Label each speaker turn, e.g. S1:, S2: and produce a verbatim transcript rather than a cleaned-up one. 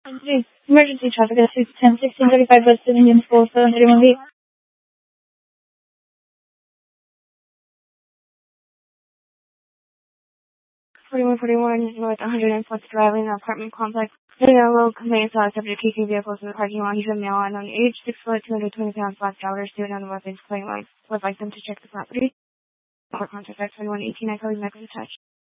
S1: Three. Emergency traffic at six ten sixteen thirty-five West Indian School, seven thirty-one B. forty-one forty-one North one hundred fourth Drive in the apartment complex. In a low conveyance saw subject keeping vehicles in the parking lot. He's a male and on age, six foot, two hundred twenty pounds, black traveler, student on the weapons claim. I would like them to check the property. Or contact X one one eighteen. I call you back in touch.